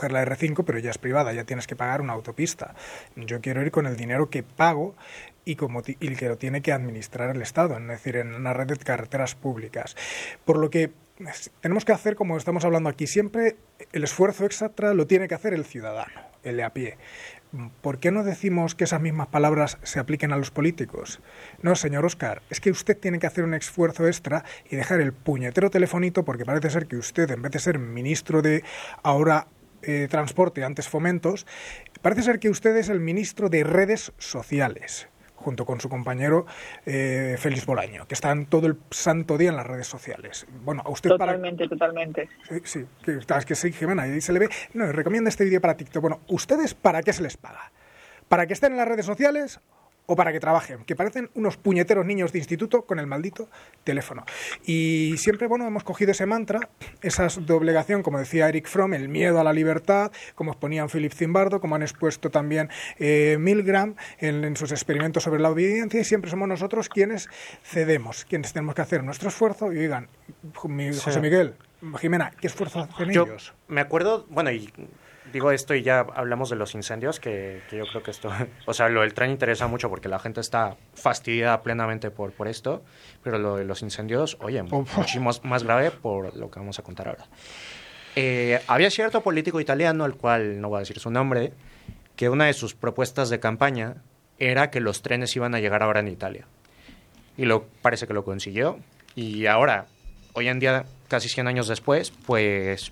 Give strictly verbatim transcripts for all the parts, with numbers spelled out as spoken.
coger la erre cinco, pero ya es privada, ya tienes que pagar una autopista. Yo quiero ir con el dinero que pago y, como y que lo tiene que administrar el Estado, es decir, en una red de carreteras públicas. Por lo que tenemos que hacer, como estamos hablando aquí siempre, el esfuerzo extra lo tiene que hacer el ciudadano, el de a pie. ¿Por qué no decimos que esas mismas palabras se apliquen a los políticos? No, señor Óscar, es que usted tiene que hacer un esfuerzo extra y dejar el puñetero telefonito, porque parece ser que usted, en vez de ser ministro de ahora eh, transporte, antes fomentos, parece ser que usted es el ministro de redes sociales, junto con su compañero eh, Félix Bolaño, que están todo el santo día en las redes sociales. Bueno, a usted totalmente, para... totalmente. Sí, sí, que, es que sí, Jimena, ahí se le ve. No, recomienda este vídeo para TikTok. Bueno, ¿ustedes para qué se les paga? ¿Para que estén en las redes sociales o para que trabajen? Que parecen unos puñeteros niños de instituto con el maldito teléfono. Y siempre, bueno, hemos cogido ese mantra, esa doblegación, como decía Eric Fromm, el miedo a la libertad, como exponían Philip Zimbardo, como han expuesto también eh, Milgram en, en sus experimentos sobre la obediencia, y siempre somos nosotros quienes cedemos, quienes tenemos que hacer nuestro esfuerzo. Y oigan, José Sí. Miguel, Jimena, ¿qué esfuerzo hacen Yo ellos? me acuerdo, bueno, y digo esto y ya hablamos de los incendios, que, que yo creo que esto, o sea, lo del tren interesa mucho porque la gente está fastidiada plenamente por, por esto, pero lo de los incendios, oye, muchísimo más grave por lo que vamos a contar ahora. Eh, había cierto político italiano, el cual no voy a decir su nombre, que una de sus propuestas de campaña era que los trenes iban a llegar ahora en Italia. Y lo, parece que lo consiguió. Y ahora, hoy en día, casi cien años después, pues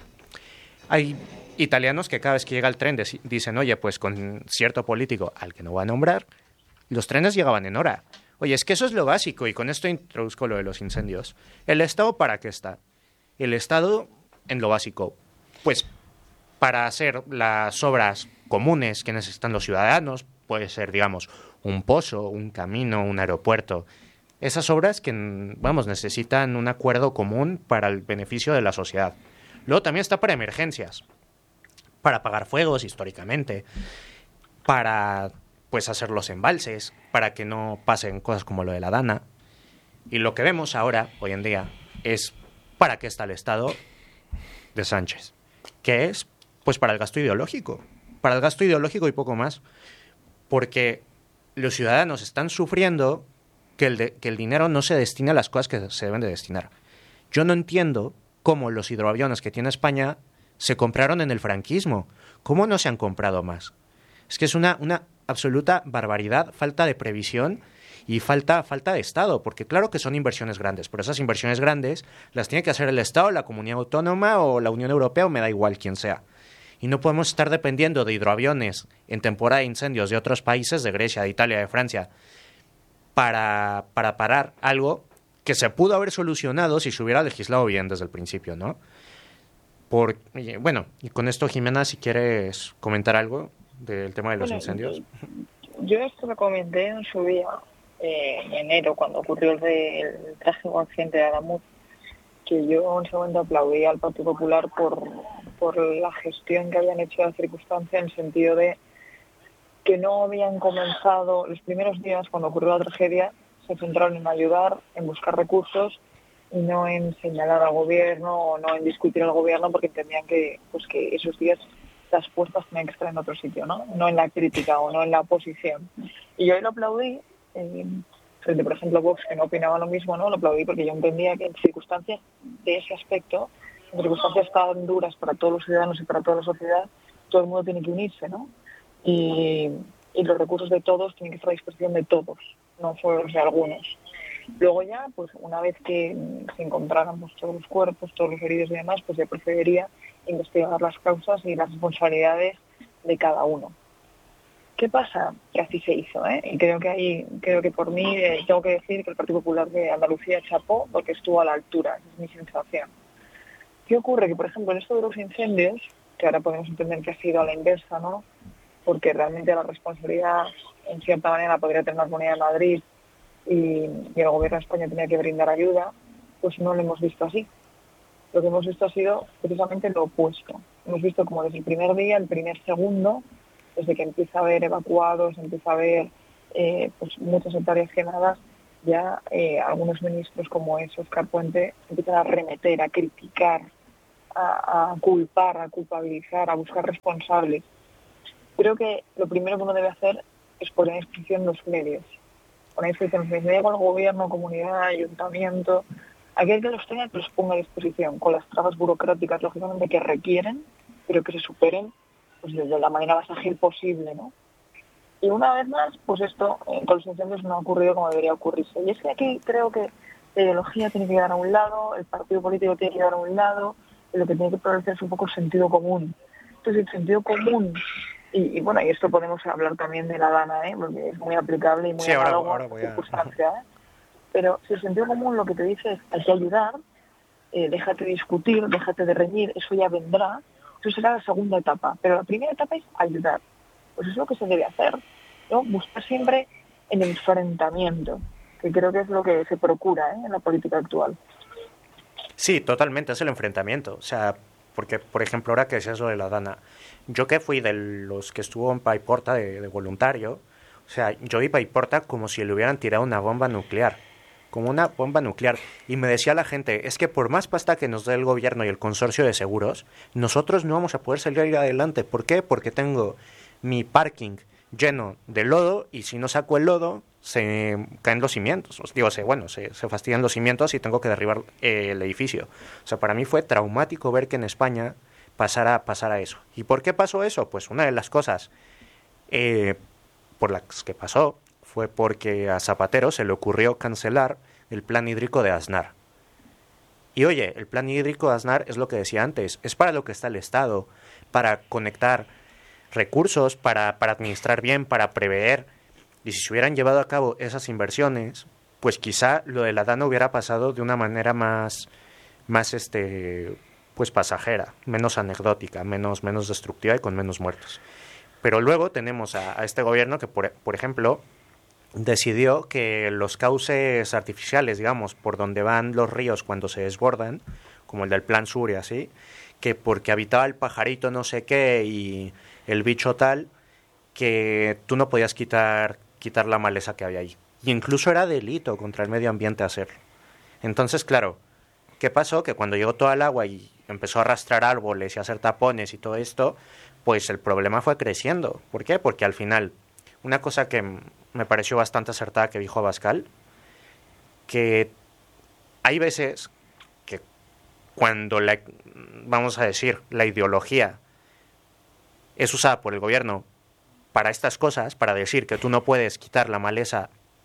hay italianos que cada vez que llega el tren dicen, oye, pues con cierto político, al que no voy a nombrar, los trenes llegaban en hora. Oye, es que eso es lo básico, y con esto introduzco lo de los incendios. ¿El Estado para qué está? El Estado, en lo básico, pues para hacer las obras comunes que necesitan los ciudadanos, puede ser, digamos, un pozo, un camino, un aeropuerto. Esas obras que, vamos, necesitan un acuerdo común para el beneficio de la sociedad. Luego también está para emergencias, para apagar fuegos históricamente, para pues hacer los embalses, para que no pasen cosas como lo de la Dana. Y lo que vemos ahora, hoy en día, es para qué está el Estado de Sánchez, que es pues para el gasto ideológico, para el gasto ideológico y poco más, porque los ciudadanos están sufriendo que el, de, que el dinero no se destina a las cosas que se deben de destinar. Yo no entiendo cómo los hidroaviones que tiene España se compraron en el franquismo. ¿Cómo no se han comprado más? Es que es una, una absoluta barbaridad, falta de previsión y falta, falta de Estado, porque claro que son inversiones grandes, pero esas inversiones grandes las tiene que hacer el Estado, la comunidad autónoma o la Unión Europea, o me da igual quién sea. Y no podemos estar dependiendo de hidroaviones en temporada de incendios de otros países, de Grecia, de Italia, de Francia, para, para parar algo que se pudo haber solucionado si se hubiera legislado bien desde el principio, ¿no? Por, bueno, y con esto, Jimena, si quieres comentar algo del tema de los bueno, incendios. Yo esto lo comenté en su día, eh, en enero, cuando ocurrió el, de, el trágico accidente de Adamuz, que yo en ese momento aplaudí al Partido Popular por, por la gestión que habían hecho de la circunstancia, en el sentido de que no habían comenzado los primeros días, cuando ocurrió la tragedia, se centraron en ayudar, en buscar recursos y no en señalar al gobierno o no en discutir al gobierno, porque entendían que, pues, que esos días las puestas tenían que estar en otro sitio, ¿no? No en la crítica o no en la oposición. Y yo hoy lo aplaudí, eh, frente, por ejemplo, a Vox, que no opinaba lo mismo, ¿no? Lo aplaudí porque yo entendía que en circunstancias de ese aspecto, en circunstancias tan duras para todos los ciudadanos y para toda la sociedad, todo el mundo tiene que unirse, ¿no? Y, y los recursos de todos tienen que estar a disposición de todos, no solo de algunos. Luego ya, pues una vez que se encontráramos todos los cuerpos, todos los heridos y demás, pues ya procedería a investigar las causas y las responsabilidades de cada uno. ¿Qué pasa? Que así se hizo, ¿eh? Y creo que ahí, creo que por mí, eh, tengo que decir que el Partido Popular de Andalucía chapó porque estuvo a la altura, esa es mi sensación. ¿Qué ocurre? Que, por ejemplo, en esto de los incendios, que ahora podemos entender que ha sido a la inversa, ¿no? Porque realmente la responsabilidad, en cierta manera, podría tener la Comunidad de Madrid y, y el Gobierno de España tenía que brindar ayuda, pues no lo hemos visto así. Lo que hemos visto ha sido precisamente lo opuesto. Hemos visto como desde el primer día, el primer segundo, desde que empieza a haber evacuados, empieza a haber eh, pues muchas hectáreas quemadas, ya eh, algunos ministros como es Óscar Puente empiezan a arremeter, a criticar a, a culpar, a culpabilizar, a buscar responsables. Creo que lo primero que uno debe hacer es poner a disposición los medios. Poner a disposición los medios, me da igual gobierno, comunidad, ayuntamiento, aquel que los tenga que los ponga a disposición, con las trabas burocráticas, lógicamente, que requieren, pero que se superen pues desde la manera más ágil posible, ¿no? Y una vez más, pues esto eh, con los incendios no ha ocurrido como debería ocurrirse. Y es que aquí creo que la ideología tiene que quedar a un lado, el partido político tiene que quedar a un lado, y lo que tiene que prevalecer es un poco el sentido común. Entonces, el sentido común, y, y bueno, y esto podemos hablar también de la Dana, ¿eh? Porque es muy aplicable y muy sí, ahora, análogo ahora a voy la a... circunstancia, ¿eh? Pero si el sentido común lo que te dice es hay que ayudar, eh, déjate de discutir, déjate de reñir, eso ya vendrá, eso será la segunda etapa. Pero la primera etapa es ayudar. Pues eso es lo que se debe hacer, ¿no? Buscar siempre el enfrentamiento, que creo que es lo que se procura, ¿eh? En la política actual. Sí, totalmente, es el enfrentamiento. O sea, porque, por ejemplo, ahora que decías lo de la Dana, yo que fui de los que estuvo en Paiporta de, de voluntario, o sea, yo vi Paiporta como si le hubieran tirado una bomba nuclear, como una bomba nuclear. Y me decía la gente, es que por más pasta que nos dé el gobierno y el consorcio de seguros, nosotros no vamos a poder salir adelante. ¿Por qué? Porque tengo mi parking lleno de lodo y si no saco el lodo se caen los cimientos, os digo, se, bueno, se, se fastidian los cimientos y tengo que derribar eh, el edificio. O sea, para mí fue traumático ver que en España pasara, pasara eso. ¿Y por qué pasó eso? Pues una de las cosas eh, por las que pasó fue porque a Zapatero se le ocurrió cancelar el plan hídrico de Aznar. Y oye, el plan hídrico de Aznar es lo que decía antes, es para lo que está el Estado, para conectar recursos, para, para administrar bien, para prever. Y si se hubieran llevado a cabo esas inversiones, pues quizá lo de la Dana hubiera pasado de una manera más, más este, pues pasajera, menos anecdótica, menos, menos destructiva y con menos muertos. Pero luego tenemos a, a este gobierno que, por, por ejemplo, decidió que los cauces artificiales, digamos, por donde van los ríos cuando se desbordan, como el del Plan Sur y así, que porque habitaba el pajarito no sé qué y el bicho tal, que tú no podías quitar, quitar la maleza que había ahí. Y incluso era delito contra el medio ambiente hacerlo. Entonces, claro, ¿qué pasó? Que cuando llegó toda el agua y empezó a arrastrar árboles y a hacer tapones y todo esto, pues el problema fue creciendo. ¿Por qué? Porque al final, una cosa que me pareció bastante acertada que dijo Abascal, que hay veces que cuando la, vamos a decir, la ideología es usada por el gobierno para estas cosas, para decir que tú no puedes quitar la maleza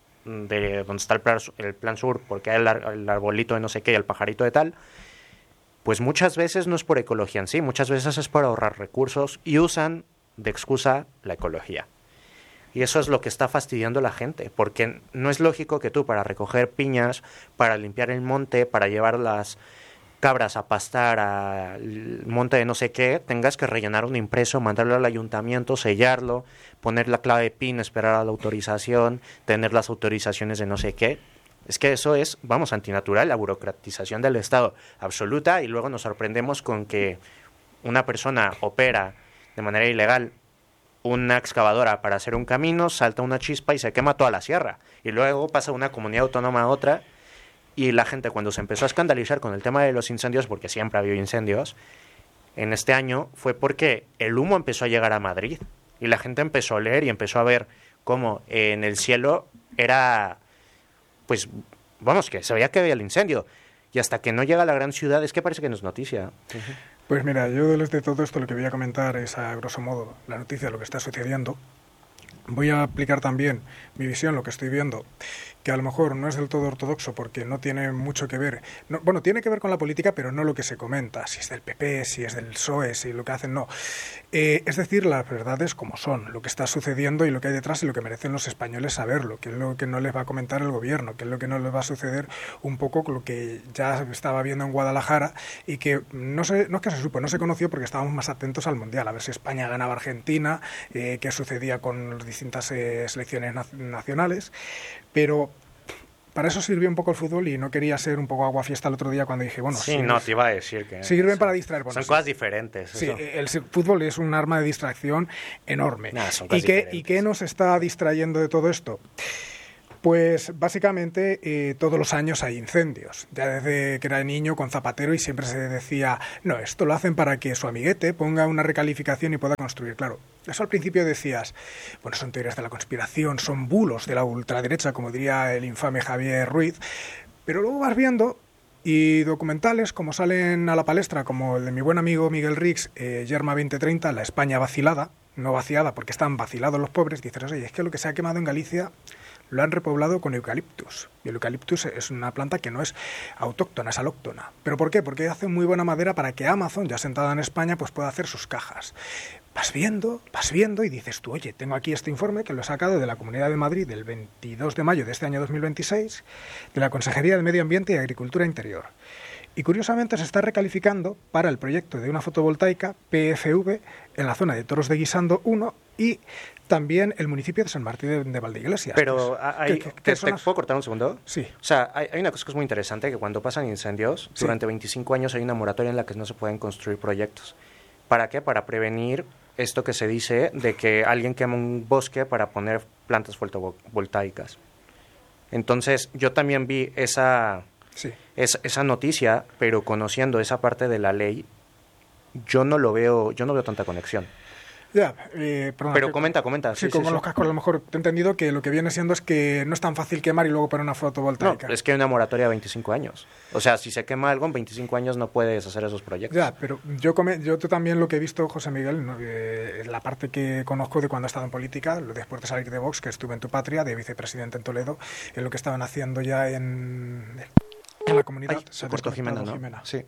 de donde está el plan, el plan sur porque hay el, el arbolito de no sé qué y el pajarito de tal, pues muchas veces no es por ecología en sí, muchas veces es por ahorrar recursos y usan de excusa la ecología. Y eso es lo que está fastidiando a la gente, porque no es lógico que tú para recoger piñas, para limpiar el monte, para llevar las cabras a pastar al monte de no sé qué, tengas que rellenar un impreso, mandarlo al ayuntamiento, sellarlo, poner la clave PIN, esperar a la autorización, tener las autorizaciones de no sé qué. Es que eso es, vamos, antinatural, la burocratización del Estado absoluta, y luego nos sorprendemos con que una persona opera de manera ilegal una excavadora para hacer un camino, salta una chispa y se quema toda la sierra. Y luego pasa de una comunidad autónoma a otra. Y la gente, cuando se empezó a escandalizar con el tema de los incendios, porque siempre ha habido incendios, en este año fue porque el humo empezó a llegar a Madrid. Y la gente empezó a leer y empezó a ver cómo en el cielo era, pues, vamos, que se veía que había el incendio. Y hasta que no llega a la gran ciudad, es que parece que no es noticia. Uh-huh. Pues mira, yo desde todo esto lo que voy a comentar es, a grosso modo, la noticia de lo que está sucediendo. Voy a aplicar también mi visión, lo que estoy viendo, que a lo mejor no es del todo ortodoxo porque no tiene mucho que ver, no, bueno, tiene que ver con la política, pero no lo que se comenta, si es del P P, si es del P S O E, si lo que hacen, no. Eh, es decir, las verdades como son, lo que está sucediendo y lo que hay detrás y lo que merecen los españoles saberlo, que es lo que no les va a comentar el gobierno, que es lo que no les va a suceder un poco con lo que ya estaba viendo en Guadalajara y que no, se, no es que se supo, no se conoció porque estábamos más atentos al Mundial, a ver si España ganaba a Argentina, eh, qué sucedía con los distintas eh, selecciones nacionales, pero para eso sirvió un poco el fútbol y no quería ser un poco aguafiesta el otro día cuando dije, bueno, sí, sí, no, es, te iba a decir que sirven son, para distraer. Bueno, son sí, cosas diferentes. Sí, eso. el fútbol es un arma de distracción enorme. Nah, son ¿Y, cosas qué, diferentes. ¿Y qué nos está distrayendo de todo esto? Pues básicamente eh, todos los años hay incendios. Ya desde que era niño con Zapatero y siempre se decía, no, esto lo hacen para que su amiguete ponga una recalificación y pueda construir. Claro, eso al principio decías, bueno, son teorías de la conspiración, son bulos de la ultraderecha, como diría el infame Javier Ruiz, pero luego vas viendo y documentales como salen a la palestra, como el de mi buen amigo Miguel Rix, eh, Yerma veinte treinta, La España vacilada, no vaciada porque están vacilados los pobres, dices, oye, es que lo que se ha quemado en Galicia lo han repoblado con eucaliptus. Y el eucaliptus es una planta que no es autóctona, es alóctona. ¿Pero por qué? Porque hace muy buena madera para que Amazon, ya sentada en España, pues pueda hacer sus cajas. Vas viendo, vas viendo y dices tú, oye, tengo aquí este informe que lo he sacado de la Comunidad de Madrid del veintidós de mayo de este año dos mil veintiséis, de la Consejería de Medio Ambiente y Agricultura Interior. Y curiosamente se está recalificando para el proyecto de una fotovoltaica P F V en la zona de Toros de Guisando uno y también el municipio de San Martín de, de Valdeiglesias. Pero hay, ¿qué, qué, ¿te, qué te puedo cortar un segundo? Sí. O sea, hay, hay una cosa que es muy interesante, que cuando pasan incendios, sí. durante veinticinco años hay una moratoria en la que no se pueden construir proyectos. ¿Para qué? Para prevenir esto que se dice de que alguien quema un bosque para poner plantas fotovoltaicas. Entonces, yo también vi esa... Sí. Es, esa noticia, pero conociendo esa parte de la ley, yo no lo veo, yo no veo tanta conexión. Ya, eh, perdona, pero que, comenta, comenta. Sí, sí, como sí, los sí. cascos, a lo mejor te he entendido que lo que viene siendo es que no es tan fácil quemar y luego poner una fotovoltaica. No, es que hay una moratoria de veinticinco años. O sea, si se quema algo, en veinticinco años no puedes hacer esos proyectos. Ya, pero yo, come, yo también lo que he visto, José Miguel, ¿no? eh, la parte que conozco de cuando he estado en política, después de salir de Vox, que estuve en Tu Patria, de vicepresidente en Toledo, es lo que estaban haciendo ya en, en la comunidad. Ay, se cortó Jimena, ¿no? Jimena. Sí.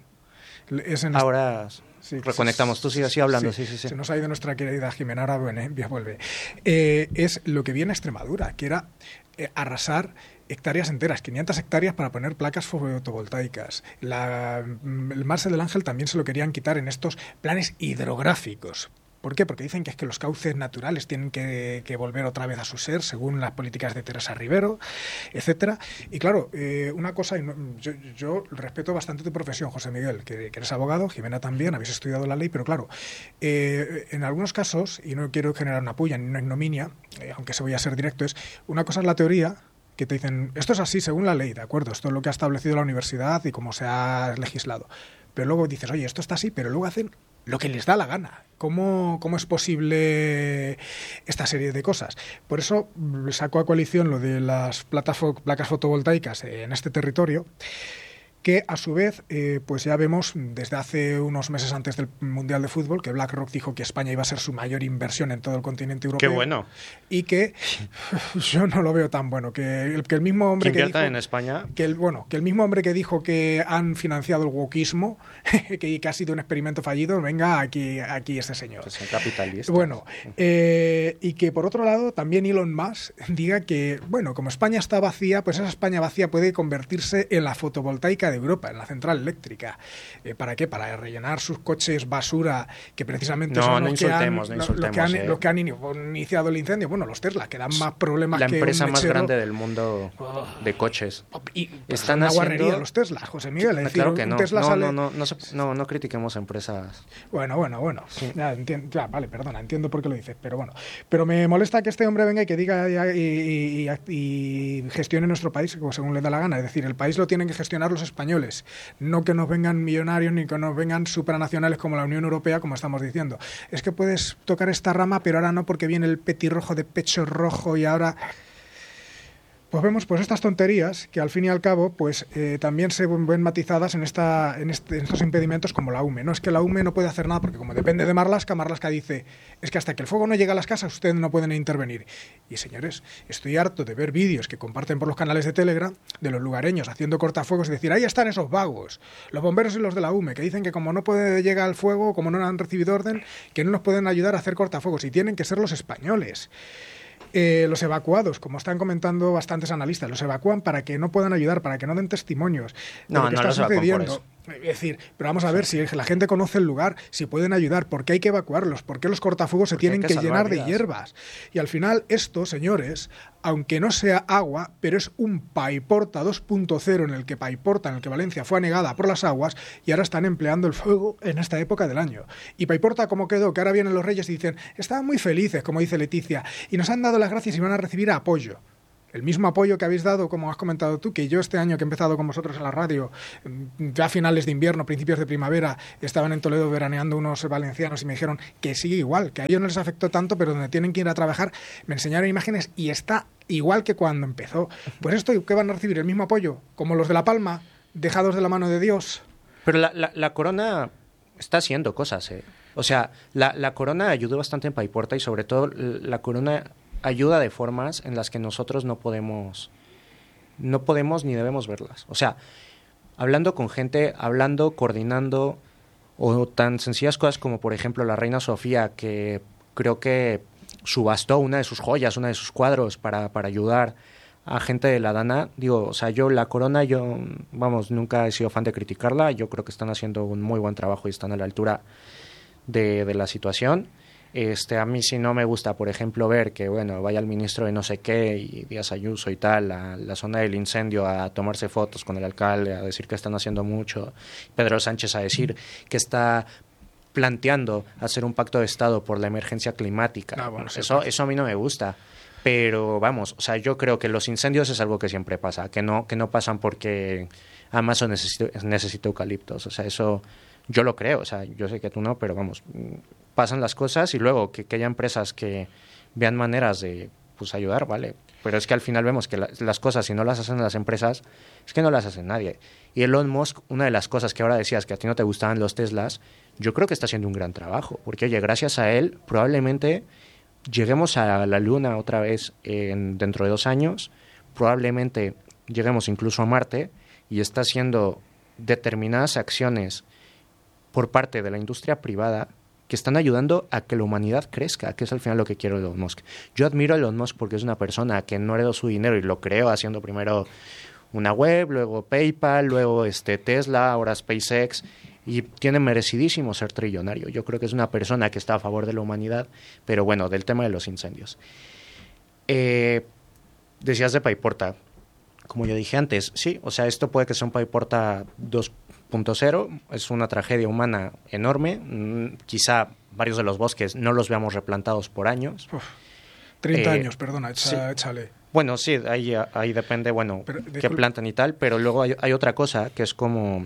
Es en ahora sí, reconectamos. Tú sigues así hablando. Sí, sí, sí, sí. Se nos ha ido nuestra querida Jimena, ahora bueno, eh, vuelve. Eh, es lo que viene a Extremadura, que era eh, arrasar hectáreas enteras, quinientas hectáreas para poner placas fotovoltaicas. La, el Marcel del Ángel también se lo querían quitar en estos planes hidrográficos. ¿Por qué? Porque dicen que es que los cauces naturales tienen que, que volver otra vez a su ser, según las políticas de Teresa Rivero, etcétera. Y claro, eh, una cosa, y no, yo, yo respeto bastante tu profesión, José Miguel, que, que eres abogado, Jimena también, habéis estudiado la ley, pero claro, eh, en algunos casos, y no quiero generar una puya ni una ignominia, eh, aunque se voy a ser directo, es una cosa es la teoría, que te dicen, esto es así según la ley, ¿de acuerdo? Esto es lo que ha establecido la universidad y cómo se ha legislado. Pero luego dices, oye, esto está así, pero luego hacen lo que les da la gana. ¿Cómo, cómo es posible esta serie de cosas? Por eso sacó a coalición lo de las placas fotovoltaicas en este territorio, que a su vez, eh, pues ya vemos desde hace unos meses antes del Mundial de Fútbol que BlackRock dijo que España iba a ser su mayor inversión en todo el continente europeo. ¡Qué bueno! Y que yo no lo veo tan bueno, que el, que el mismo hombre que, que dijo... en España? Que el, bueno, que el mismo hombre que dijo que han financiado el wokismo, que, que ha sido un experimento fallido, venga aquí, aquí este señor. Pues son capitalistas. Bueno, eh, y que por otro lado también Elon Musk diga que, bueno, como España está vacía, pues esa España vacía puede convertirse en la fotovoltaica de Europa, en la central eléctrica. Eh, ¿Para qué? Para rellenar sus coches basura, que precisamente no, son no los, que han, no los, que han, eh. los que han iniciado el incendio. Bueno, los Tesla, que dan más problemas la que empresa un más mechero. grande del mundo de coches. Y pues están una haciendo... guarrería los Tesla, José Miguel. Es decir, claro que un no. Tesla No, sale... no, no, no, se, no, no critiquemos empresas. Bueno, bueno, bueno. Sí. Ya, entiendo, ya, vale, perdona, entiendo por qué lo dices, pero bueno. Pero me molesta que este hombre venga y que diga y, y, y, y gestione nuestro país según le da la gana. Es decir, el país lo tienen que gestionar los españoles, no que nos vengan millonarios ni que nos vengan supranacionales como la Unión Europea, como estamos diciendo. Es que puedes tocar esta rama, pero ahora no, porque viene el petirrojo de pecho rojo y ahora... Pues vemos pues estas tonterías que al fin y al cabo pues eh, también se ven matizadas en, esta, en, este, en estos impedimentos como la U M E. No es que la U M E no puede hacer nada porque como depende de Marlaska, Marlaska dice es que hasta que el fuego no llega a las casas ustedes no pueden intervenir. Y señores, estoy harto de ver vídeos que comparten por los canales de Telegram de los lugareños haciendo cortafuegos y decir ahí están esos vagos, los bomberos y los de la U M E, que dicen que como no puede llegar el fuego, como no han recibido orden, que no nos pueden ayudar a hacer cortafuegos y tienen que ser los españoles. Eh, los evacuados, como están comentando bastantes analistas, los evacúan para que no puedan ayudar, para que no den testimonios de no, lo que no está los sucediendo. Es decir, pero vamos a ver si la gente conoce el lugar, si pueden ayudar, por qué hay que evacuarlos, por qué los cortafuegos se tienen que, que llenar vidas. de hierbas. Y al final esto, señores, aunque no sea agua, pero es un Paiporta dos punto cero en el que Paiporta, en el que Valencia fue anegada por las aguas y ahora están empleando el fuego en esta época del año. Y Paiporta, ¿cómo quedó? Que ahora vienen los reyes y dicen, estaban muy felices, como dice Leticia, y nos han dado las gracias y van a recibir apoyo. El mismo apoyo que habéis dado, como has comentado tú, que yo este año que he empezado con vosotros en la radio, ya a finales de invierno, principios de primavera, estaban en Toledo veraneando unos valencianos y me dijeron que sigue igual, que a ellos no les afectó tanto, pero donde tienen que ir a trabajar, me enseñaron imágenes y está igual que cuando empezó. Pues esto, ¿qué van a recibir? ¿El mismo apoyo? Como los de La Palma, dejados de la mano de Dios. Pero la, la, la Corona está haciendo cosas, ¿eh? O sea, la, la Corona ayudó bastante en Paiporta y sobre todo la Corona ayuda de formas en las que nosotros no podemos, no podemos ni debemos verlas. O sea, hablando con gente, hablando, coordinando, o tan sencillas cosas como, por ejemplo, la Reina Sofía, que creo que subastó una de sus joyas, una de sus cuadros para, para ayudar a gente de la Dana. Digo, o sea, yo la Corona, yo, vamos, nunca he sido fan de criticarla. Yo creo que están haciendo un muy buen trabajo y están a la altura de, de la situación. Este, a mí sí no me gusta, por ejemplo, ver que, bueno, vaya el ministro de no sé qué y Díaz Ayuso y tal a la zona del incendio a tomarse fotos con el alcalde, a decir que están haciendo mucho. Pedro Sánchez a decir que está planteando hacer un pacto de Estado por la emergencia climática. Ah, bueno, sí, eso, pues. eso a mí no me gusta. Pero vamos, o sea, yo creo que los incendios es algo que siempre pasa, que no, que no pasan porque Amazon necesita, necesita eucaliptos. O sea, eso yo lo creo, o sea, yo sé que tú no, pero vamos, pasan las cosas y luego que, que haya empresas que vean maneras de pues ayudar, vale. Pero es que al final vemos que la, las cosas, si no las hacen las empresas, es que no las hace nadie. Y Elon Musk, una de las cosas que ahora decías que a ti no te gustaban los Teslas, yo creo que está haciendo un gran trabajo. Porque, oye, gracias a él, probablemente lleguemos a la Luna otra vez en, dentro de dos años, probablemente lleguemos incluso a Marte, y está haciendo determinadas acciones por parte de la industria privada que están ayudando a que la humanidad crezca, que es al final lo que quiere Elon Musk. Yo admiro a Elon Musk porque es una persona que no heredó su dinero y lo creó haciendo primero una web, luego PayPal, luego este Tesla, ahora SpaceX, y tiene merecidísimo ser trillonario. Yo creo que es una persona que está a favor de la humanidad, pero bueno, del tema de los incendios. Eh, decías de Paiporta, como yo dije antes, sí, o sea, esto puede que sea un Paiporta dos punto cero, es una tragedia humana enorme, mm, quizá varios de los bosques no los veamos replantados por años. Uf, treinta Eh, años, perdona, echa, sí. échale. Bueno, sí, ahí, ahí depende, bueno, Pero, qué disculpa. plantan y tal, pero luego hay, hay otra cosa que es como...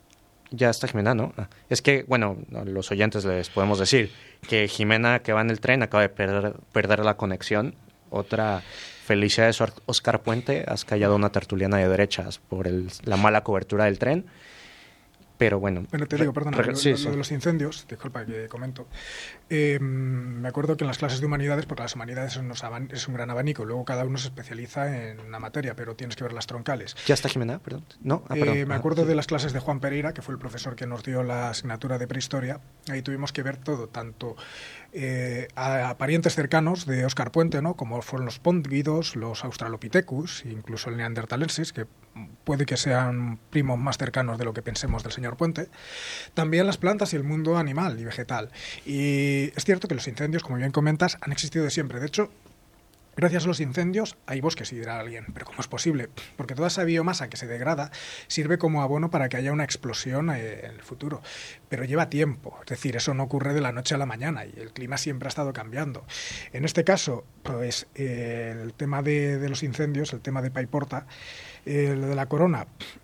Ya está Jimena, ¿no? Ah, es que, bueno, a los oyentes les podemos decir que Jimena, que va en el tren, acaba de perder, perder la conexión. Otra felicidades, Oscar Puente, has callado una tertuliana de derechas por el, la mala cobertura del tren. Pero bueno. Bueno, te digo, perdona, re, lo, sí, lo, sí. lo de los incendios, disculpa que comento. Eh, me acuerdo que en las clases de humanidades, porque las humanidades son unos aban- es un gran abanico, luego cada uno se especializa en una materia, pero tienes que ver las troncales. ¿Ya está Jimena? Perdón. ¿No? Ah, Eh, perdón. me Ah, acuerdo sí. de las clases de Juan Pereira, que fue el profesor que nos dio la asignatura de prehistoria. Ahí tuvimos que ver todo, tanto eh, a, a parientes cercanos de Oscar Puente, ¿no? Como fueron los póngidos, los Australopithecus, incluso el neandertalensis, que puede que sean primos más cercanos de lo que pensemos del señor Puente. También las plantas y el mundo animal y vegetal. Y es cierto que los incendios, como bien comentas, han existido de siempre. De hecho, gracias a los incendios hay bosques, y dirá alguien, pero ¿cómo es posible? Porque toda esa biomasa que se degrada sirve como abono para que haya una explosión eh, en el futuro. Pero lleva tiempo, es decir, eso no ocurre de la noche a la mañana y el clima siempre ha estado cambiando. En este caso, pues eh, el tema de, de los incendios, el tema de Paiporta, eh, lo de la corona,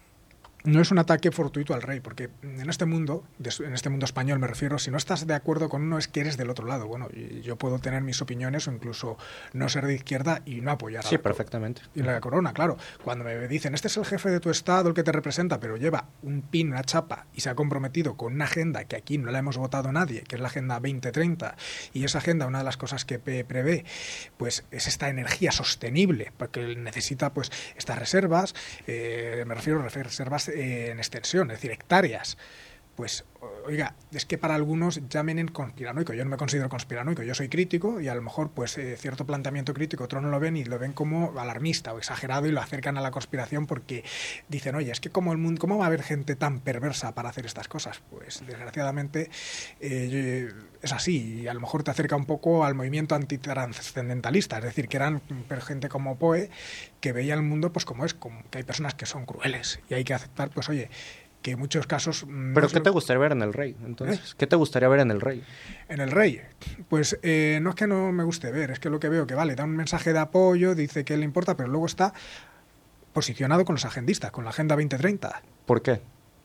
no es un ataque fortuito al rey, porque en este mundo, en este mundo español me refiero, si no estás de acuerdo con uno es que eres del otro lado. Bueno, yo puedo tener mis opiniones o incluso no ser de izquierda y no apoyar a Sí, la, perfectamente. y la corona, claro. Cuando me dicen, este es el jefe de tu estado, el que te representa, pero lleva un pin, una chapa y se ha comprometido con una agenda que aquí no la hemos votado nadie, que es la Agenda veinte treinta, y esa agenda, una de las cosas que prevé, pues es esta energía sostenible, porque necesita pues estas reservas, eh, me refiero a reservas en extensión, es decir, hectáreas. Pues, oiga, es que para algunos llamen en conspiranoico. Yo no me considero conspiranoico, yo soy crítico y a lo mejor pues eh, cierto planteamiento crítico otros no lo ven y lo ven como alarmista o exagerado y lo acercan a la conspiración porque dicen, oye, es que como el mundo, ¿cómo va a haber gente tan perversa para hacer estas cosas? Pues desgraciadamente eh, es así y a lo mejor te acerca un poco al movimiento antitranscendentalista, es decir, que eran gente como Poe que veía el mundo pues como es, como que hay personas que son crueles y hay que aceptar, pues oye, que en muchos casos... ¿Pero no qué te gustaría ver en el rey, entonces? ¿Eh? ¿Qué te gustaría ver en el rey? En el rey, pues eh, no es que no me guste ver, es que lo que veo que vale, da un mensaje de apoyo, dice que le importa, pero luego está posicionado con los agendistas, con la Agenda veinte treinta. ¿Por qué?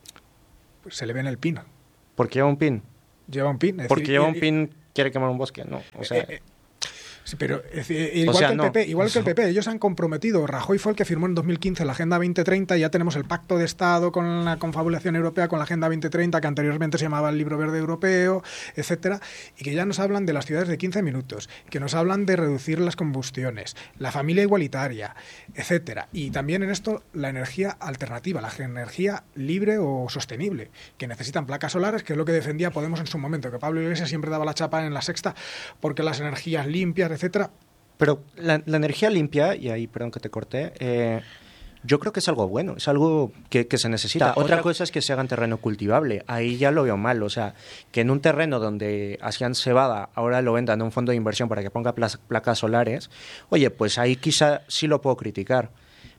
Pues se le ve en el pin. ¿Por qué lleva un pin? Lleva un pin. Es Porque decir, lleva un pin, quiere quemar un bosque, no, o sea... Eh, eh, Sí, pero es decir, igual, o sea, que, el no, P P, igual que el P P, ellos han comprometido, Rajoy fue el que firmó en dos mil quince la Agenda veinte treinta, y ya tenemos el Pacto de Estado con la confabulación europea, con la Agenda veinte treinta, que anteriormente se llamaba el Libro Verde Europeo, etcétera, y que ya nos hablan de las ciudades de quince minutos, que nos hablan de reducir las combustiones, la familia igualitaria, etcétera, y también en esto la energía alternativa, la energía libre o sostenible, que necesitan placas solares, que es lo que defendía Podemos en su momento, que Pablo Iglesias siempre daba la chapa en La Sexta, porque las energías limpias, etcétera. Pero la, la energía limpia, y ahí, perdón que te corté, eh, yo creo que es algo bueno, es algo que, que se necesita. Otra, Otra cosa es que se haga en terreno cultivable, ahí ya lo veo mal, o sea, que en un terreno donde hacían cebada, ahora lo vendan a un fondo de inversión para que ponga pla- placas solares, oye, pues ahí quizá sí lo puedo criticar,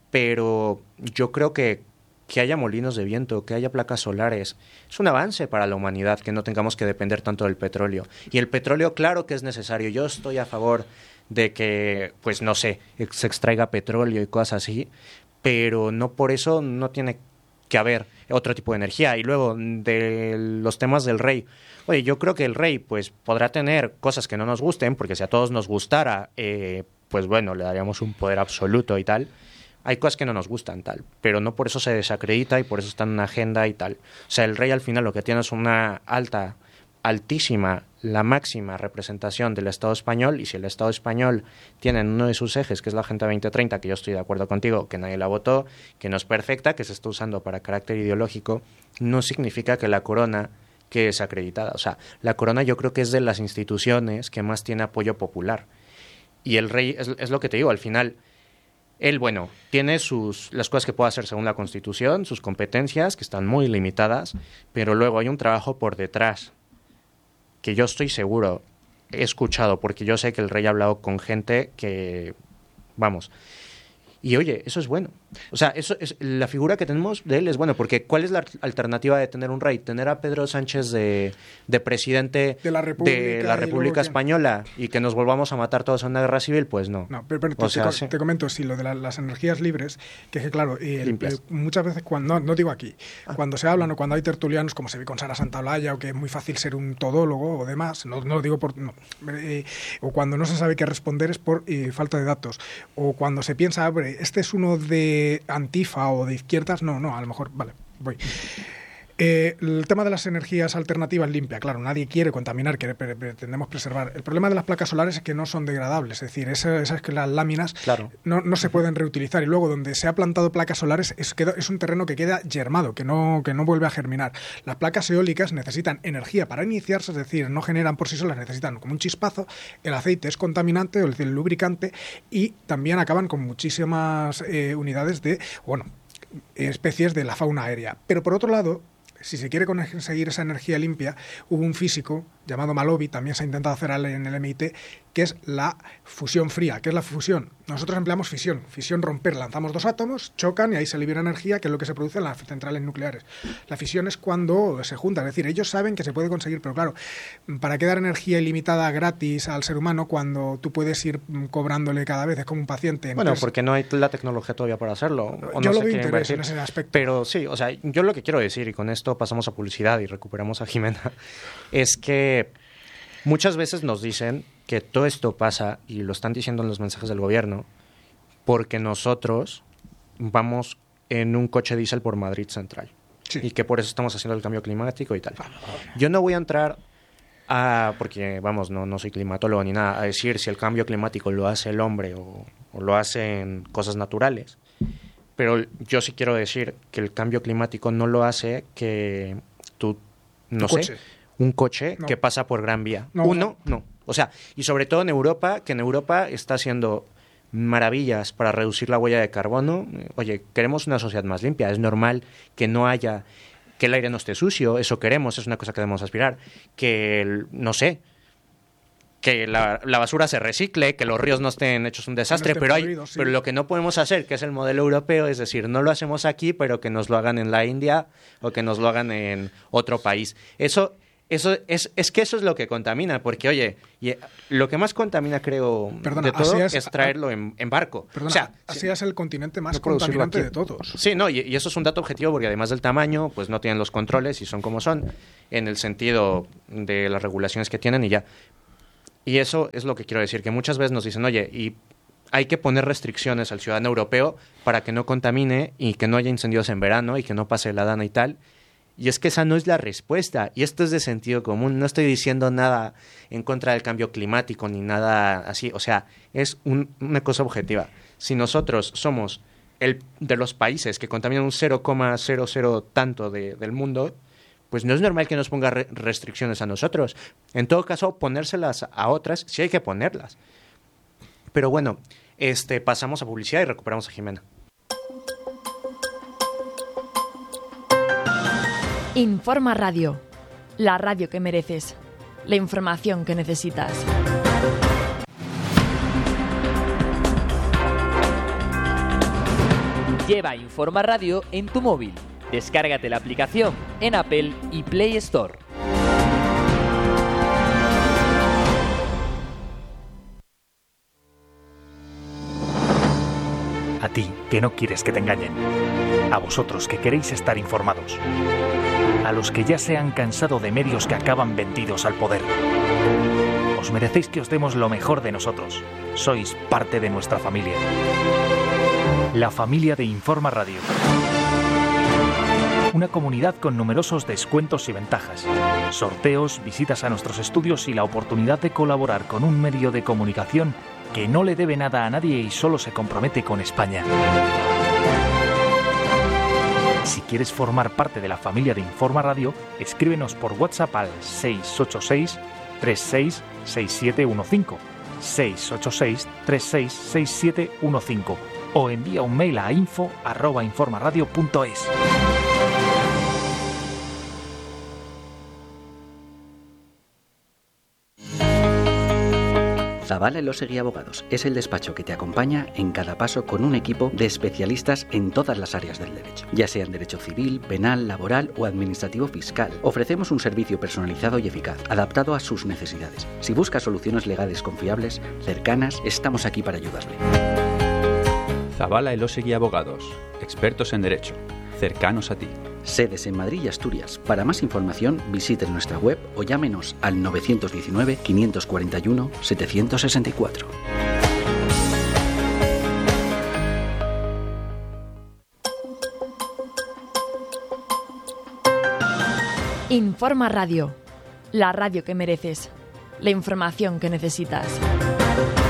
pero yo creo que que haya molinos de viento, que haya placas solares, es un avance para la humanidad, que no tengamos que depender tanto del petróleo. Y el petróleo, claro que es necesario, yo estoy a favor de que, pues no sé, se extraiga petróleo y cosas así, pero no por eso no tiene que haber otro tipo de energía. Y luego, de los temas del rey, oye, yo creo que el rey pues podrá tener cosas que no nos gusten, porque si a todos nos gustara, eh, pues bueno, le daríamos un poder absoluto y tal. Hay cosas que no nos gustan, tal, pero no por eso se desacredita y por eso está en una agenda y tal. O sea, el rey al final lo que tiene es una alta, altísima, la máxima representación del Estado español, y si el Estado español tiene en uno de sus ejes, que es la Agenda veinte treinta, que yo estoy de acuerdo contigo, que nadie la votó, que no es perfecta, que se está usando para carácter ideológico, no significa que la corona quede desacreditada. O sea, la corona yo creo que es de las instituciones que más tiene apoyo popular. Y el rey, es, es lo que te digo, al final... Él, bueno, tiene sus las cosas que puede hacer según la Constitución, sus competencias, que están muy limitadas, pero luego hay un trabajo por detrás que yo estoy seguro, he escuchado, porque yo sé que el rey ha hablado con gente que, vamos, y oye, eso es bueno. O sea, eso es la figura que tenemos de él es bueno, porque ¿cuál es la alternativa de tener un rey? ¿Tener a Pedro Sánchez de, de presidente de la República, de la República y Española y que nos volvamos a matar todos en una guerra civil? Pues no. No, pero, pero te, o sea, te, sí. te comento, sí, lo de la, las energías libres, que es que claro, el, el, muchas veces cuando, no, no digo aquí, ah. cuando se hablan o cuando hay tertulianos, como se ve con Sara Santaolalla, o que es muy fácil ser un todólogo o demás, no, no lo digo por... No, eh, o cuando no se sabe qué responder es por eh, falta de datos, o cuando se piensa, hombre, este es uno de Antifa o de izquierdas, no, no, a lo mejor, vale, voy. Eh, el tema de las energías alternativas limpias, claro, nadie quiere contaminar, quiere, pretendemos preservar. El problema de las placas solares es que no son degradables, es decir, esas, esas que las láminas claro. no, no se pueden reutilizar, y luego donde se ha plantado placas solares es, queda, es un terreno que queda yermado, que no, que no vuelve a germinar. Las placas eólicas necesitan energía para iniciarse, es decir, no generan por sí solas, necesitan como un chispazo, el aceite es contaminante, es decir, el lubricante, y también acaban con muchísimas eh, unidades de, bueno, especies de la fauna aérea. Pero por otro lado, si se quiere conseguir esa energía limpia, hubo un físico llamado Malovi, también se ha intentado hacer en el M I T, que es la fusión fría. ¿Qué es la fusión? Nosotros empleamos fisión. Fisión, romper, lanzamos dos átomos, chocan y ahí se libera energía, que es lo que se produce en las centrales nucleares. La fisión es cuando se juntan, es decir, ellos saben que se puede conseguir, pero claro, ¿para qué dar energía ilimitada gratis al ser humano cuando tú puedes ir cobrándole cada vez? Es como un paciente. Bueno, Entonces, porque no hay la tecnología todavía para hacerlo. O yo no lo sé veo qué interés invertir. en ese aspecto. Pero sí, o sea, yo lo que quiero decir, y con esto pasamos a publicidad y recuperamos a Jimena, es que muchas veces nos dicen que todo esto pasa, y lo están diciendo en los mensajes del gobierno, porque nosotros vamos en un coche diésel por Madrid Central. Sí. Y que por eso estamos haciendo el cambio climático y tal. Yo no voy a entrar a, porque vamos, no, no soy climatólogo ni nada, a decir si el cambio climático lo hace el hombre o, o lo hacen cosas naturales. Pero yo sí quiero decir que el cambio climático no lo hace que tú, no sé, coche. un coche no. que pasa por Gran Vía. No, Uno, no. no. O sea, y sobre todo en Europa, que en Europa está haciendo maravillas para reducir la huella de carbono. Oye, queremos una sociedad más limpia. Es normal que no haya, que el aire no esté sucio. Eso queremos, es una cosa que debemos aspirar. Que, no sé, que la, la basura se recicle, que los ríos no estén hechos un desastre, no pero hay, podridos, sí. pero lo que no podemos hacer, que es el modelo europeo, es decir, no lo hacemos aquí, pero que nos lo hagan en la India o que nos lo hagan en otro país. Eso, eso es, es que eso es lo que contamina, porque oye, y, lo que más contamina, creo, Perdona, de todo Asia es, es traerlo en, en barco. Perdona, o sea, Asia es el continente más no producirlo contaminante aquí. de todos. Sí, no, y, y eso es un dato objetivo porque además del tamaño, pues no tienen los controles y son como son, en el sentido de las regulaciones que tienen y ya. Y eso es lo que quiero decir, que muchas veces nos dicen, oye, y hay que poner restricciones al ciudadano europeo para que no contamine y que no haya incendios en verano y que no pase la dana y tal. Y es que esa no es la respuesta, y esto es de sentido común. No estoy diciendo nada en contra del cambio climático ni nada así, o sea, es un, una cosa objetiva. Si nosotros somos el de los países que contaminan un cero coma cero cero tanto de, del mundo, pues no es normal que nos ponga re- restricciones a nosotros. En todo caso, ponérselas a otras, sí hay que ponerlas. Pero bueno, este, pasamos a publicidad y recuperamos a Jimena. Informa Radio, la radio que mereces, la información que necesitas. Lleva Informa Radio en tu móvil. Descárgate la aplicación en Apple y Play Store. A ti, que no quieres que te engañen. A vosotros, que queréis estar informados. A los que ya se han cansado de medios que acaban vendidos al poder. Os merecéis que os demos lo mejor de nosotros. Sois parte de nuestra familia. La familia de Informa Radio. Una comunidad con numerosos descuentos y ventajas. Sorteos, visitas a nuestros estudios y la oportunidad de colaborar con un medio de comunicación que no le debe nada a nadie y solo se compromete con España. Si quieres formar parte de la familia de Informa Radio, escríbenos por WhatsApp al seis ocho seis, tres seis seis siete uno cinco, seis ocho seis, tres seis seis siete uno cinco o envía un mail a info arroba informaradio punto es. Zavala Elósegui Abogados es el despacho que te acompaña en cada paso con un equipo de especialistas en todas las áreas del derecho, ya sea en derecho civil, penal, laboral o administrativo fiscal. Ofrecemos un servicio personalizado y eficaz, adaptado a sus necesidades. Si buscas soluciones legales confiables, cercanas, estamos aquí para ayudarle. Zavala Elósegui Abogados, expertos en derecho, cercanos a ti. Sedes en Madrid y Asturias. Para más información, visite nuestra web o llámenos al nueve uno nueve, cinco cuatro uno, siete seis cuatro. Informa Radio, la radio que mereces, la información que necesitas.